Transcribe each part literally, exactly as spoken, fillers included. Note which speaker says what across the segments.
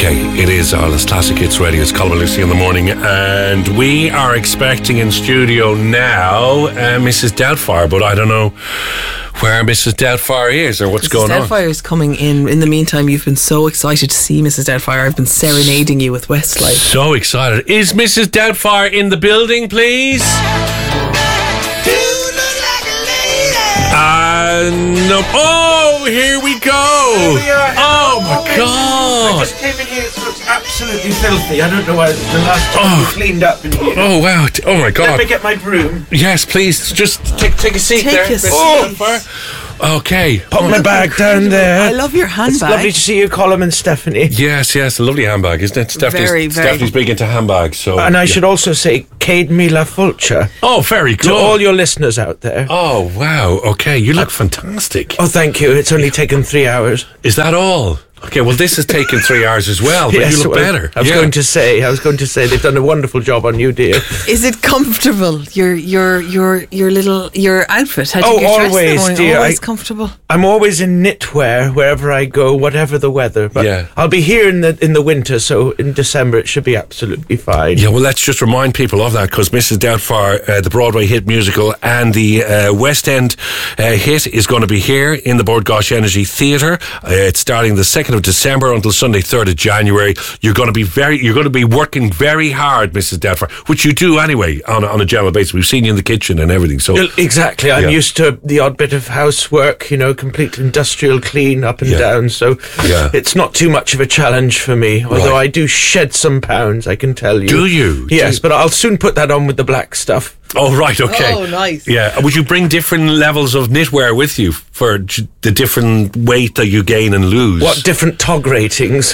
Speaker 1: Okay, it is Ireland's Classic Hits Radio. It's Colin and Lucy in the morning, and we are expecting in studio now uh, Missus Doubtfire, but I don't know where Missus Doubtfire is or what's
Speaker 2: Missus
Speaker 1: going on.
Speaker 2: Missus Doubtfire is coming in. In the meantime, you've been so excited to see Missus Doubtfire. I've been serenading you with Westlife.
Speaker 1: So excited. Is Missus Doubtfire in the building, please? Uh, no. Oh, here we go.
Speaker 3: Here we are.
Speaker 1: Oh, my
Speaker 3: okay.
Speaker 1: God.
Speaker 3: I just came in here. It looks absolutely filthy. I don't know why the last time
Speaker 1: Oh.
Speaker 3: we cleaned up in here.
Speaker 1: Oh, wow. Oh, my
Speaker 3: Let
Speaker 1: God.
Speaker 3: me get my broom.
Speaker 1: Yes, please. Just take, take a seat
Speaker 2: Take
Speaker 1: there.
Speaker 2: a
Speaker 1: Missus
Speaker 2: seat.
Speaker 1: Doubtfire. Okay.
Speaker 3: Put my bag down there.
Speaker 2: I love your handbag.
Speaker 3: It's lovely to see you, Colin and Stephanie.
Speaker 1: Yes, yes, a lovely handbag, isn't it? Stephanie's,
Speaker 2: Very, very.
Speaker 1: Stephanie's big into handbags, so.
Speaker 3: And I
Speaker 1: yeah.
Speaker 3: should also say, Cade me la fulcha
Speaker 1: Oh, very good.
Speaker 3: to all your listeners out there.
Speaker 1: Oh, wow. Okay, you look fantastic.
Speaker 3: Oh, thank you. It's only taken three hours.
Speaker 1: Is that all? Okay, well, this has taken three hours as well, but you look
Speaker 3: well,
Speaker 1: better.
Speaker 3: I was
Speaker 1: Yeah.
Speaker 3: going to say, I was going to say, they've done a wonderful job on you, dear.
Speaker 2: Is it comfortable? Your your your your little your outfit? How do you
Speaker 3: Oh,
Speaker 2: get dressed
Speaker 3: always,
Speaker 2: this morning?
Speaker 3: dear.
Speaker 2: Always
Speaker 3: I-
Speaker 2: comfortable.
Speaker 3: I'm always in knitwear wherever I go, whatever the weather. But
Speaker 1: Yeah.
Speaker 3: I'll be here in the in the winter, so in December it should be absolutely fine.
Speaker 1: Yeah, well, let's just remind people of that, because Missus Doubtfire, uh, the Broadway hit musical and the uh, West End uh, hit is going to be here in the Bord Gáis Energy Theatre. Uh, it's starting the second of December until Sunday, third of January. You're going to be very, you're going to be working very hard, Missus Doubtfire, which you do anyway on, a- on a general basis. We've seen you in the kitchen and everything. So
Speaker 3: Well, Exactly. I'm
Speaker 1: Yeah.
Speaker 3: used to the odd bit of housework, you know, complete industrial clean up and
Speaker 1: Yeah.
Speaker 3: down. So
Speaker 1: Yeah.
Speaker 3: it's not too much of a challenge for me. Although
Speaker 1: Right.
Speaker 3: I do shed some pounds, I can tell you.
Speaker 1: Do you?
Speaker 3: Yes,
Speaker 1: Do-
Speaker 3: but I'll soon put that on with the black stuff.
Speaker 1: Oh, right, okay.
Speaker 2: Oh, nice.
Speaker 1: Yeah. Would you bring different levels of knitwear with you for j- the different weight that you gain and lose?
Speaker 3: What different tog ratings?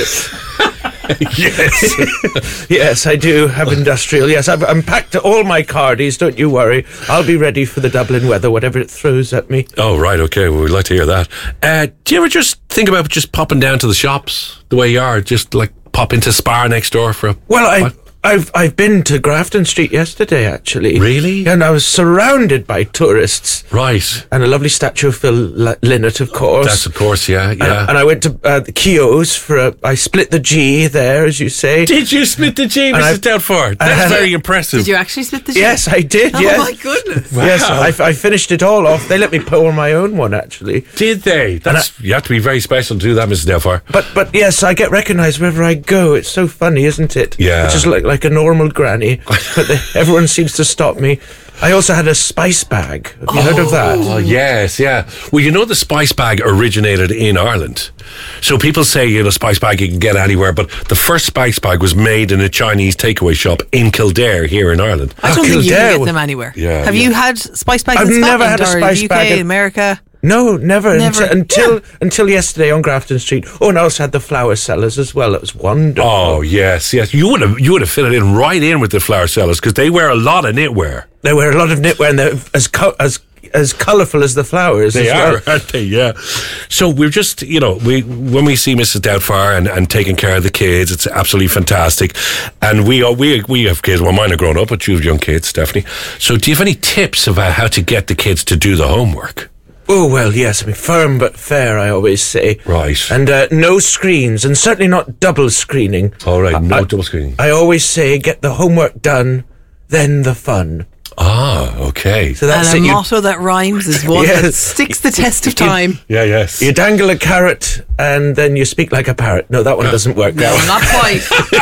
Speaker 1: Yes.
Speaker 3: Yes, I do have industrial. Yes, I've, I'm packed all my cardies, don't you worry. I'll be ready for the Dublin weather, whatever it throws at me.
Speaker 1: Oh, right, okay. Well, we'd like to hear that. Uh, do you ever just think about just popping down to the shops the way you are? Just like pop into Spar next door for a...
Speaker 3: Well, I,
Speaker 1: What?
Speaker 3: I've I've been to Grafton Street yesterday, actually.
Speaker 1: Really?
Speaker 3: And I was surrounded by tourists.
Speaker 1: Right.
Speaker 3: And a lovely statue of Phil L- Lynott, of course.
Speaker 1: That's, of course, yeah,
Speaker 3: And-
Speaker 1: yeah.
Speaker 3: And, I went to uh, the Keogh's for a... I split the G there, as you say.
Speaker 1: Did you split the G, Missus
Speaker 3: I've-
Speaker 1: Doubtfire? That's
Speaker 3: I-
Speaker 1: very impressive.
Speaker 2: Did you actually split the sheet?
Speaker 3: Yes, I did,
Speaker 2: Oh
Speaker 3: yes.
Speaker 2: my goodness.
Speaker 3: Yes,
Speaker 1: Wow.
Speaker 3: I, I finished it all off. They let me pour my own one, actually.
Speaker 1: Did they? That's, you have to be very special to do that, Missus Doubtfire.
Speaker 3: But but yes, I get recognised wherever I go. It's so funny, isn't it?
Speaker 1: Yeah.
Speaker 3: It's just like, like a normal granny. But the, everyone seems to stop me. I also had a spice bag. Have you heard of that?
Speaker 1: Oh, yes, yeah. Well, you know the spice bag originated in Ireland. So people say, you know, spice bag you can get anywhere, but the first spice bag was made in a Chinese takeaway shop in Kildare here in Ireland.
Speaker 2: I don't
Speaker 3: Oh,
Speaker 2: think you
Speaker 3: Kildare
Speaker 2: can
Speaker 3: was-
Speaker 2: get them anywhere.
Speaker 1: Yeah,
Speaker 2: Have
Speaker 1: yeah.
Speaker 2: you had spice bags
Speaker 3: I've
Speaker 2: in
Speaker 3: never
Speaker 2: Scotland
Speaker 3: had a
Speaker 2: or
Speaker 3: spice
Speaker 2: the U K,
Speaker 3: bag in-
Speaker 2: America?
Speaker 3: No, never.
Speaker 2: Never.
Speaker 3: Until until, until yesterday on Grafton Street. Oh, and I also had the flower sellers as well. It was wonderful.
Speaker 1: Oh, yes, yes. You would have you would have fitted in right in with the flower sellers because they wear a lot of knitwear.
Speaker 3: They wear a lot of knitwear and they're as co- as as colourful as the flowers.
Speaker 1: They
Speaker 3: as
Speaker 1: are,
Speaker 3: well.
Speaker 1: aren't they? Yeah. So we're just, you know, we when we see Missus Doubtfire and, and taking care of the kids, it's absolutely fantastic. And we are, we we have kids. Well, mine are grown up, but you have young kids, Stephanie. So do you have any tips about how to get the kids to do the homework?
Speaker 3: Oh, well, yes. I mean, firm but fair, I always say.
Speaker 1: Right.
Speaker 3: And uh, no screens, and certainly not double screening.
Speaker 1: All right, no
Speaker 3: I-
Speaker 1: double screening.
Speaker 3: I always say get the homework done, then the fun.
Speaker 1: Ah, okay.
Speaker 3: So that's
Speaker 2: and
Speaker 3: it.
Speaker 2: a
Speaker 3: You,
Speaker 2: motto that rhymes is one that
Speaker 3: Yes.
Speaker 2: sticks the test of time.
Speaker 1: Yeah, yes.
Speaker 3: you dangle a carrot and then you speak like a parrot. No, that one doesn't work
Speaker 2: No,
Speaker 3: out.
Speaker 2: not quite.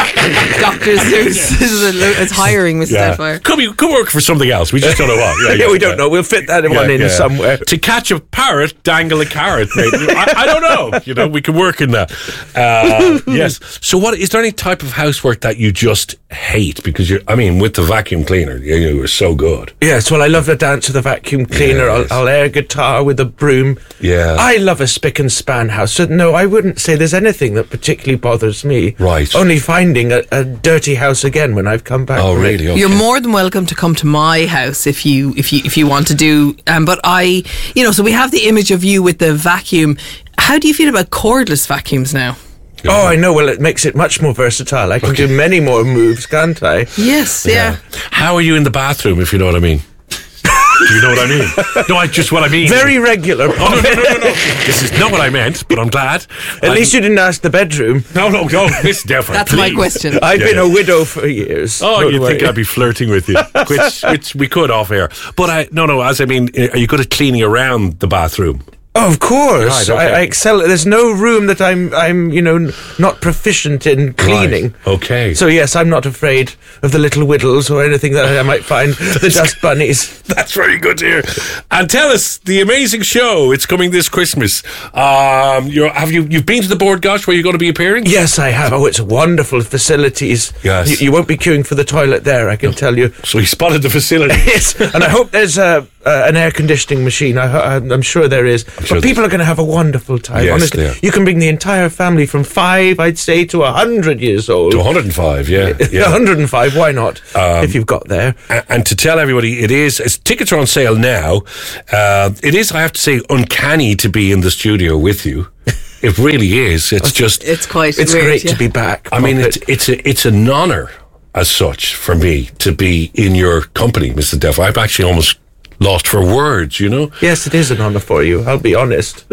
Speaker 2: Doctor Zeus is, a, is hiring Missus
Speaker 1: yeah.
Speaker 2: Doubtfire.
Speaker 1: Could be, could work for something else. We just don't know what. Yeah,
Speaker 3: Yeah, we don't know. We'll fit that one in somewhere.
Speaker 1: To catch a parrot, dangle a carrot. Maybe. I, I don't know. You know, we can work in that. Uh, yes. So, what is there any type of housework that you just hate? Because you're, I mean, with the vacuum cleaner, you, you were so good.
Speaker 3: Yes, well, I love to dance with a vacuum cleaner.
Speaker 1: Yes.
Speaker 3: I'll, I'll air guitar with a broom.
Speaker 1: Yeah.
Speaker 3: I love a spick and span house. So, no, I wouldn't say there's anything that particularly bothers me.
Speaker 1: Right.
Speaker 3: Only finding a, a dirty house again when I've come back.
Speaker 1: Oh,
Speaker 3: from it.
Speaker 1: really? Okay.
Speaker 2: You're more than welcome to come to my house if you if you if you want to do. Um, but I, you know, so we have the image of you with the vacuum. How do you feel about cordless vacuums now?
Speaker 3: Oh, I know. Well, it makes it much more versatile. I can do many more moves, can't I?
Speaker 2: Yes, yeah.
Speaker 1: How are you in the bathroom, if you know what I mean? Do you know what I mean? No, I just what I mean.
Speaker 3: Very regular.
Speaker 1: Oh, no, no, no, no, no. This is not what I meant, but I'm glad.
Speaker 3: At
Speaker 1: I'm,
Speaker 3: least you didn't ask the bedroom.
Speaker 1: No, no, no. Miss Deffer,
Speaker 2: That's
Speaker 1: please.
Speaker 2: my question.
Speaker 3: I've
Speaker 1: Yeah,
Speaker 3: been
Speaker 1: yeah.
Speaker 3: a widow for years.
Speaker 1: Oh,
Speaker 3: Don't
Speaker 1: you'd
Speaker 3: worry.
Speaker 1: think I'd be flirting with you, which which we could off air. But I no, no. As I mean, are you good at cleaning around the bathroom?
Speaker 3: Oh, of course.
Speaker 1: Right, okay.
Speaker 3: I, I excel. There's no room that I'm, I'm, you know, n- not proficient in cleaning.
Speaker 1: Right. Okay.
Speaker 3: So yes, I'm not afraid of the little whittles or anything that I might find. The dust bunnies.
Speaker 1: That's very good to hear. And tell us the amazing show. It's coming this Christmas. Um, you're, have you you've been to the Board Gosh where you're going to be appearing?
Speaker 3: Yes, I have. Oh, it's wonderful facilities.
Speaker 1: Yes.
Speaker 3: You, you won't be queuing for the toilet there, I can tell you.
Speaker 1: So he spotted the facility.
Speaker 3: Yes, and I hope there's a, uh, an air conditioning machine. I, I, I'm sure there is.
Speaker 1: sure
Speaker 3: but people are going to have a wonderful time.
Speaker 1: Yes,
Speaker 3: Honestly,
Speaker 1: they are.
Speaker 3: you can bring the entire family from five, I'd say, to a hundred years old.
Speaker 1: To one hundred five, yeah. yeah.
Speaker 3: one hundred five. Why not?
Speaker 1: Um,
Speaker 3: if you've got there.
Speaker 1: A- And to tell everybody, it is, as tickets are on sale now. Uh, it is, I have to say, uncanny to be in the studio with you. It really is. It's just,
Speaker 2: It's quite
Speaker 3: It's
Speaker 2: weird,
Speaker 3: great
Speaker 2: yeah.
Speaker 3: to be back.
Speaker 1: I mean, it's
Speaker 3: Muppet.
Speaker 1: it's a, it's an honour as such for me to be in your company, Mister Deffer. I've actually almost lost for words, you know.
Speaker 3: Yes, it is an honour for you. I'll be honest.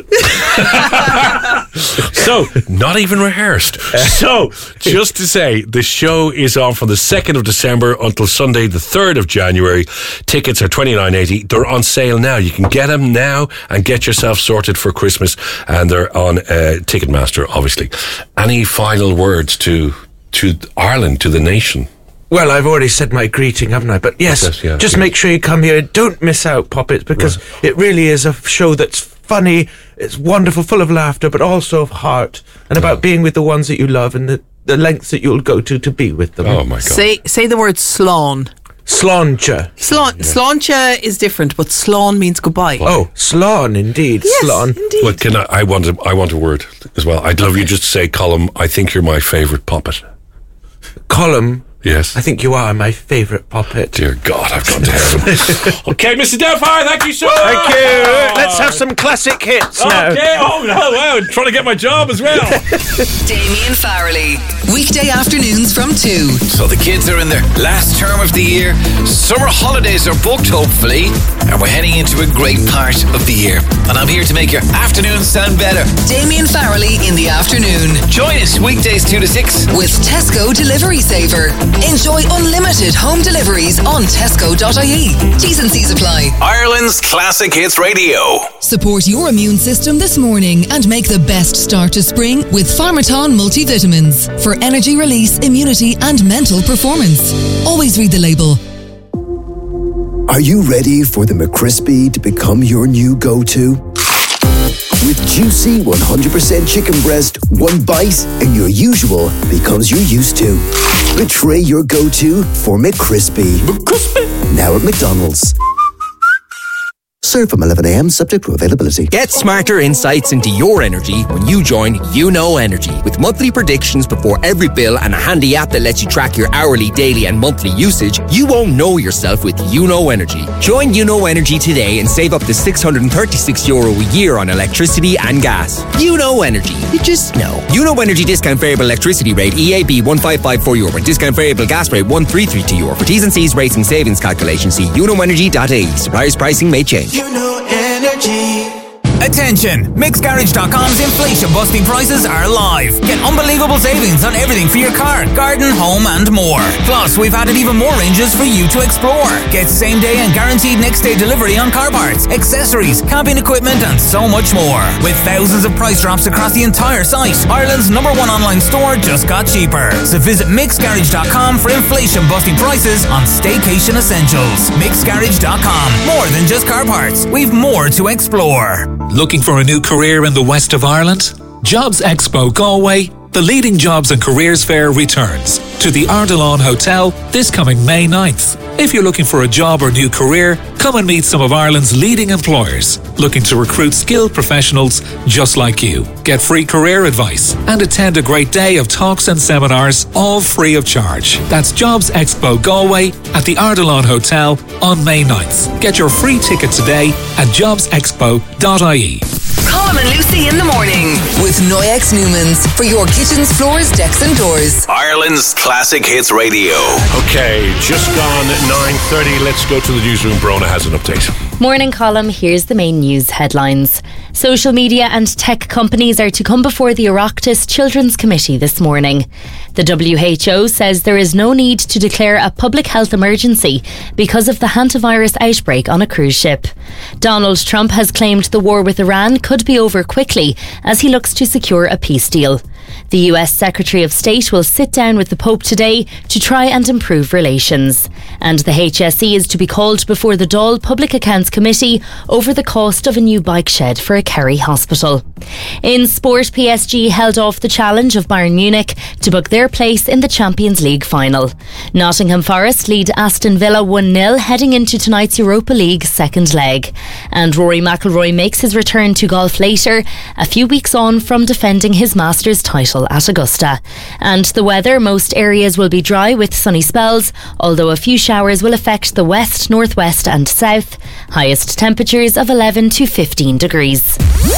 Speaker 1: So, not even rehearsed. So, just to say, the show is on from the second of December until Sunday, the third of January. Tickets are twenty-nine eighty. They're on sale now. You can get them now and get yourself sorted for Christmas. And they're on uh, Ticketmaster, obviously. Any final words to to Ireland, to the nation?
Speaker 3: Well, I've already said my greeting, haven't I? But yes,
Speaker 1: Yes, yeah,
Speaker 3: just
Speaker 1: yeah.
Speaker 3: make sure you come here. Don't miss out, Poppets, because it really is a show that's funny, it's wonderful, full of laughter, but also of heart, and about being with the ones that you love and the, the lengths that you'll go to to be with them.
Speaker 1: Oh, my God.
Speaker 2: Say say the word slán.
Speaker 3: Sláinte.
Speaker 2: Slán, Sláinte is different, but slán means goodbye.
Speaker 3: Oh, slán, indeed.
Speaker 2: yes,
Speaker 3: Slán.
Speaker 2: indeed.
Speaker 1: Well, can I, I, want a, I want a word as well. I'd love you just to say, Colm, I think you're my favourite puppet.
Speaker 3: Column.
Speaker 1: Yes.
Speaker 3: I think you are my favourite puppet.
Speaker 1: Dear God, I've gone to heaven. Okay, Mister Delphire, thank you so much.
Speaker 3: Thank you. Let's have some classic hits now.
Speaker 1: Okay, oh no, wow, I'm trying to get my job as well.
Speaker 4: Damien Farrelly. Weekday afternoons from two.
Speaker 5: So the kids are in their last term of the year. Summer holidays are booked, hopefully. And we're heading into a great part of the year. And I'm here to make your afternoon sound better.
Speaker 4: Damien Farrelly in the afternoon.
Speaker 5: Join us weekdays two to six.
Speaker 4: With Tesco Delivery Saver. Enjoy unlimited home deliveries on tesco dot I E. T's and C's apply.
Speaker 5: Ireland's Classic Hits Radio.
Speaker 6: Support your immune system this morning and make the best start to spring with Pharmaton multivitamins for energy release, immunity and mental performance. Always read the label.
Speaker 7: Are you ready for the McCrispy to become your new go-to? With juicy one hundred percent chicken breast, one bite and your usual becomes your used to. Betray your go-to for McCrispy. McCrispy. Now at McDonald's. Serve from eleven a.m. subject to availability.
Speaker 8: Get smarter insights into your energy when you join You Know Energy. With monthly predictions before every bill and a handy app that lets you track your hourly, daily and monthly usage, you won't know yourself with You Know Energy. Join You Know Energy today and save up to six hundred thirty-six euro a year on electricity and gas. You Know Energy. You just know. You Know Energy discount variable electricity rate E A B one five five four euro and discount variable gas rate one three three two euro. For T's and C's rates and savings calculation, see you know energy dot I E. Suppliers pricing may change.
Speaker 9: You know energy.
Speaker 10: Attention! Mix Garage dot com's inflation busting prices are live. Get unbelievable savings on everything for your car, garden, home and more. Plus, we've added even more ranges for you to explore. Get same day and guaranteed next day delivery on car parts, accessories, camping equipment and so much more. With thousands of price drops across the entire site, Ireland's number one online store just got cheaper. So visit Mix Garage dot com for inflation busting prices on staycation essentials. Mix Garage dot com. More than just car parts. We've more to explore.
Speaker 11: Looking for a new career in the west of Ireland? Jobs Expo Galway, the leading jobs and careers fair, returns to the Ardilaun Hotel this coming May ninth. If you're looking for a job or new career, come and meet some of Ireland's leading employers looking to recruit skilled professionals just like you. Get free career advice and attend a great day of talks and seminars, all free of charge. That's Jobs Expo Galway at the Ardilaun Hotel on May ninth. Get your free ticket today at jobs expo dot I E.
Speaker 4: Colm and Lucy in the morning with Noyex Newmans for your kitchens, floors, decks and doors.
Speaker 12: Ireland's Classic Hits Radio.
Speaker 1: Okay, just gone nine thirty. Let's go to the newsroom. Brona has an update.
Speaker 13: Morning column, here's the main news headlines. Social media and tech companies are to come before the Oireachtas Children's Committee this morning. The W H O says there is no need to declare a public health emergency because of the hantavirus outbreak on a cruise ship. Donald Trump has claimed the war with Iran could be over quickly as he looks to secure a peace deal. The U S Secretary of State will sit down with the Pope today to try and improve relations. And the H S E is to be called before the Dáil Public Accounts Committee over the cost of a new bike shed for a Kerry hospital. In sport, P S G held off the challenge of Bayern Munich to book their place in the Champions League final. Nottingham Forest lead Aston Villa one nil heading into tonight's Europa League second leg. And Rory McIlroy makes his return to golf later, a few weeks on from defending his Masters title at Augusta. And the weather, most areas will be dry with sunny spells, although a few showers will affect the west, northwest and south. Highest temperatures of eleven to fifteen degrees.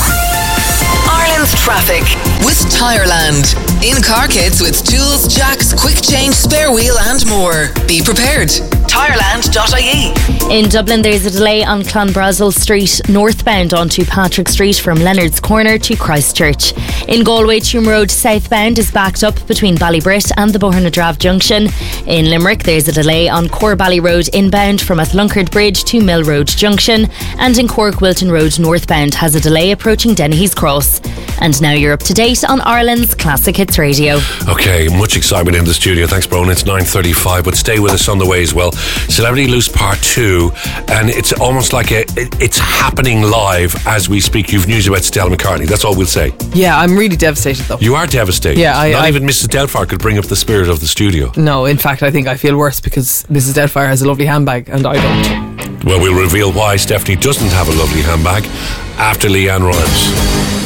Speaker 4: Ireland's traffic with Tireland. In car kits with tools, jacks, quick change, spare wheel and more. Be prepared. Tireland dot I E.
Speaker 13: In Dublin, there's a delay on Clonbrassil Street northbound onto Patrick Street from Leonard's Corner to Christchurch. In Galway, Tuam Road southbound is backed up between Ballybrit and the Bohernadrave Junction. In Limerick, there's a delay on Corbally Road inbound from Athlunkard Bridge to Mill Road Junction. And in Cork, Wilton Road northbound has a delay approaching Dennehy's Cross. And now you're up to date on Ireland's Classic Hits Radio.
Speaker 1: Okay, much excitement in the studio. Thanks, Brona. It's nine thirty-five, but stay with us on the way as well. Celebrity Loose Part two, and it's almost like a, it, it's happening live as we speak. You've news about Stella McCartney. That's all we'll say.
Speaker 2: Yeah, I'm really devastated though.
Speaker 1: You are devastated.
Speaker 2: Yeah, I,
Speaker 1: Not
Speaker 2: I,
Speaker 1: even Missus Doubtfire could bring up the spirit of the studio.
Speaker 2: No, in fact, I think I feel worse because Missus Doubtfire has a lovely handbag and I don't.
Speaker 1: Well, we'll reveal why Stephanie doesn't have a lovely handbag after Leanne Rhymes.